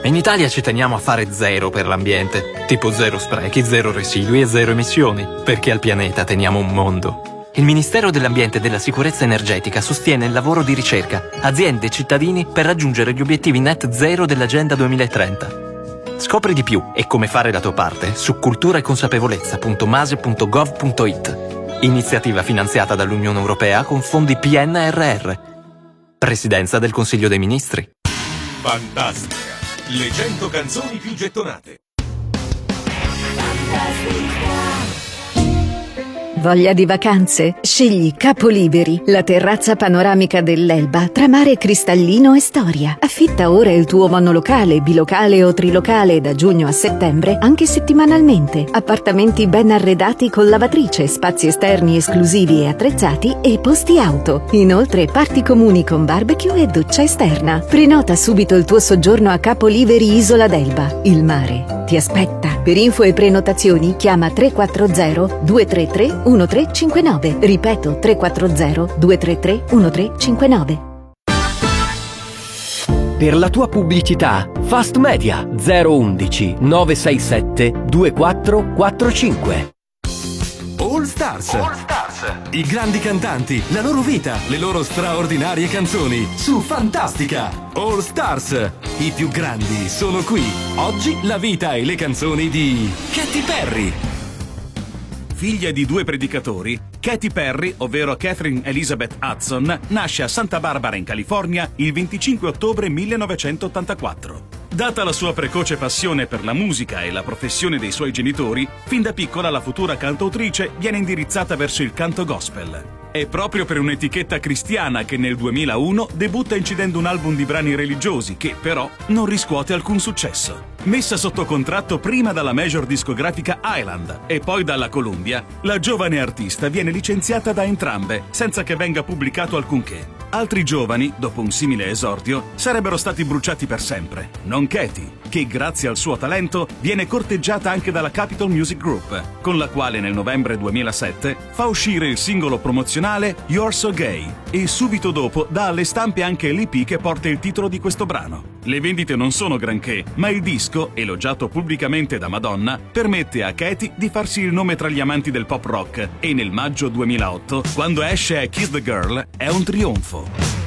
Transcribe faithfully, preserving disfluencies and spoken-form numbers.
In Italia ci teniamo a fare zero per l'ambiente, tipo zero sprechi, zero residui e zero emissioni, perché al pianeta teniamo un mondo. Il Ministero dell'Ambiente e della Sicurezza Energetica sostiene il lavoro di ricerca, aziende e cittadini per raggiungere gli obiettivi net zero dell'Agenda duemilatrenta. Scopri di più e come fare la tua parte su cultura e consapevolezza punto mase punto gov punto it. Iniziativa finanziata dall'Unione Europea con fondi P N R R. Presidenza del Consiglio dei Ministri. Fantastica! Le cento canzoni più gettonate. Voglia di vacanze? Scegli Capoliberi, la terrazza panoramica dell'Elba tra mare cristallino e storia. Affitta ora il tuo monolocale, bilocale o trilocale da giugno a settembre, anche settimanalmente. Appartamenti ben arredati con lavatrice, spazi esterni esclusivi e attrezzati e posti auto. Inoltre parti comuni con barbecue e doccia esterna. Prenota subito il tuo soggiorno a Capoliberi Isola d'Elba. Il mare ti aspetta. Per info e prenotazioni chiama tre quattro zero due tre tre uno tre cinque nove. Ripeto, tre quattro zero due tre tre uno tre cinque nove. Per la tua pubblicità, Fast Media zero uno uno nove sei sette due quattro quattro cinque. All Stars. All Stars. I grandi cantanti, la loro vita, le loro straordinarie canzoni su Fantastica. All Stars. I più grandi sono qui. Oggi la vita e le canzoni di Katy Perry. Figlia di due predicatori, Katy Perry, ovvero Catherine Elizabeth Hudson, nasce a Santa Barbara in California il venticinque ottobre millenovecentottantaquattro. Data la sua precoce passione per la musica e la professione dei suoi genitori, fin da piccola la futura cantautrice viene indirizzata verso il canto gospel. È proprio per un'etichetta cristiana che nel duemilauno debutta incidendo un album di brani religiosi che, però, non riscuote alcun successo. Messa sotto contratto prima dalla major discografica Island e poi dalla Columbia, la giovane artista viene licenziata da entrambe, senza che venga pubblicato alcunché. Altri giovani, dopo un simile esordio, sarebbero stati bruciati per sempre. Non Katy, che grazie al suo talento viene corteggiata anche dalla Capitol Music Group, con la quale nel novembre duemilasette fa uscire il singolo promozionale You're So Gay e subito dopo dà alle stampe anche l'E P che porta il titolo di questo brano. Le vendite non sono granché, ma il disco, elogiato pubblicamente da Madonna, permette a Katy di farsi il nome tra gli amanti del pop rock e nel maggio duemilaotto, quando esce a Kiss the Girl, è un trionfo.